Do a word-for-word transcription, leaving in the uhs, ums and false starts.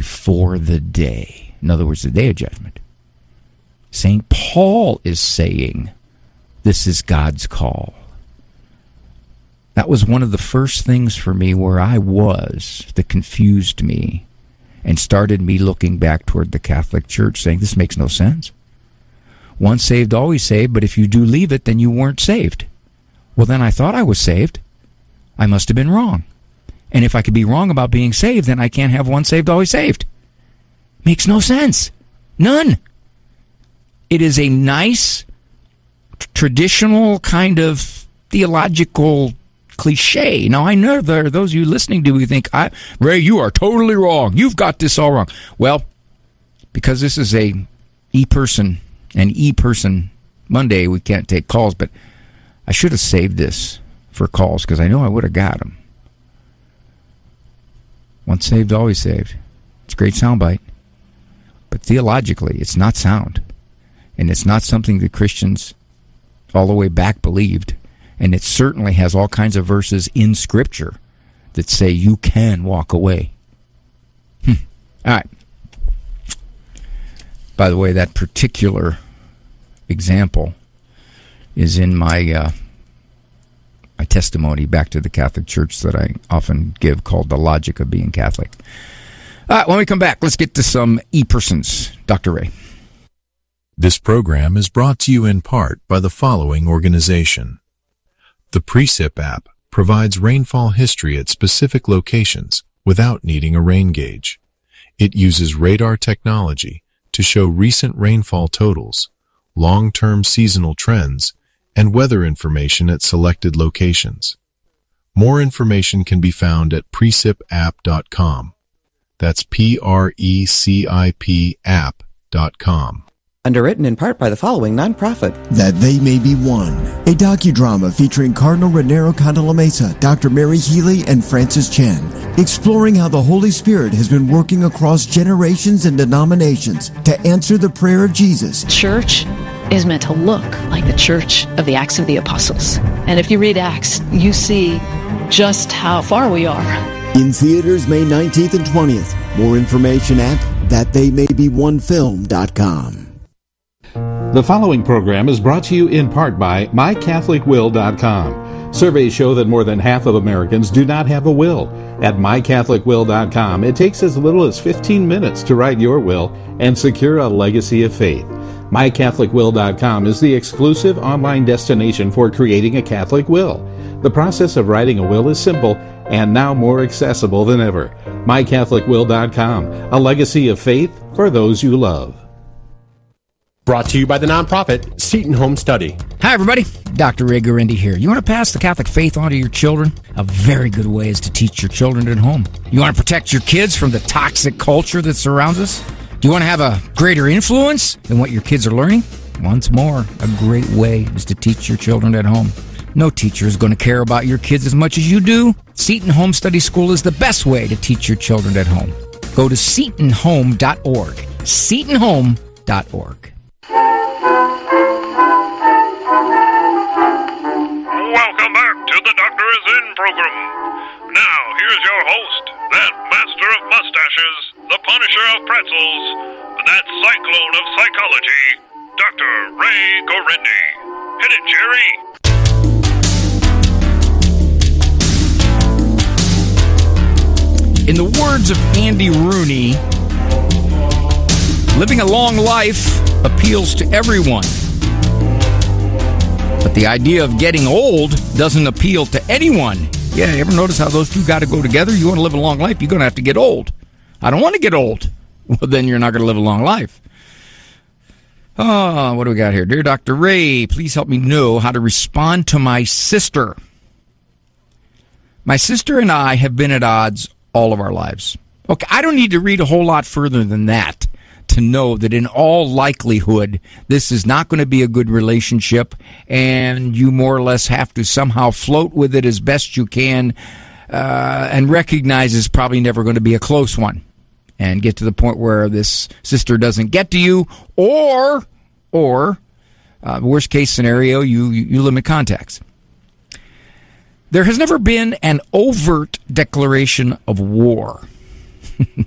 before the day. In other words, the day of judgment. Saint Paul is saying this is God's call. That was one of the first things for me where I was that confused me and started me looking back toward the Catholic Church, saying this makes no sense. Once saved, always saved, but if you do leave it, then you weren't saved. Well, then I thought I was saved. I must have been wrong. And if I could be wrong about being saved, then I can't have once saved, always saved. Makes no sense. None. It is a nice, t- traditional kind of theological cliche. Now, I know there are those of you listening to who think, I, Ray, you are totally wrong. You've got this all wrong. Well, because this is a e-person, an e-person Monday, we can't take calls, but I should have saved this for calls because I know I would have got them. Once saved, always saved. It's a great soundbite. But theologically, it's not sound. And it's not something that Christians all the way back believed. And it certainly has all kinds of verses in Scripture that say you can walk away. Hmm. All right. By the way, that particular example is in my uh, my testimony back to the Catholic Church that I often give called The Logic of Being Catholic. All right, when we come back, let's get to some e-persons. Doctor Ray. This program is brought to you in part by the following organization. The Precip app provides rainfall history at specific locations without needing a rain gauge. It uses radar technology to show recent rainfall totals, long-term seasonal trends, and weather information at selected locations. More information can be found at precip app dot com. That's P R E C I P app dot com. Underwritten in part by the following nonprofit. That They May Be One, a docudrama featuring Cardinal Raniero Cantalamessa, Doctor Mary Healy, and Francis Chen, exploring how the Holy Spirit has been working across generations and denominations to answer the prayer of Jesus. Church is meant to look like the church of the Acts of the Apostles. And if you read Acts, you see just how far we are. In theaters May nineteenth and twentieth. More information at that they may be one film dot com. The following program is brought to you in part by my catholic will dot com. Surveys show that more than half of Americans do not have a will. At my catholic will dot com, it takes as little as fifteen minutes to write your will and secure a legacy of faith. my catholic will dot com is the exclusive online destination for creating a Catholic will. The process of writing a will is simple and now more accessible than ever. my catholic will dot com, a legacy of faith for those you love. Brought to you by the nonprofit Seton Home Study. Hi, everybody. Doctor Ray Guarendi here. You want to pass the Catholic faith on to your children? A very good way is to teach your children at home. You want to protect your kids from the toxic culture that surrounds us? Do you want to have a greater influence than what your kids are learning? Once more, a great way is to teach your children at home. No teacher is going to care about your kids as much as you do. Seton Home Study School is the best way to teach your children at home. Go to seton home dot org. seton home dot org. Welcome back to the Doctor Is In program. Now, here's your host, that master of mustaches, the punisher of pretzels, that cyclone of psychology, Doctor Ray Guarendi. Hit it, Jerry. In the words of Andy Rooney, living a long life appeals to everyone. But the idea of getting old doesn't appeal to anyone. Yeah, you ever notice how those two got to go together? You want to live a long life, you're going to have to get old. I don't want to get old. Well, then you're not going to live a long life. Oh, what do we got here? Dear Doctor Ray, please help me know how to respond to my sister. My sister and I have been at odds all of our lives. Okay, I don't need to read a whole lot further than that to know that in all likelihood, this is not going to be a good relationship, and you more or less have to somehow float with it as best you can uh, and recognize it's probably never going to be a close one and get to the point where this sister doesn't get to you, or, or uh, worst case scenario, you, you limit contacts. There has never been an overt declaration of war.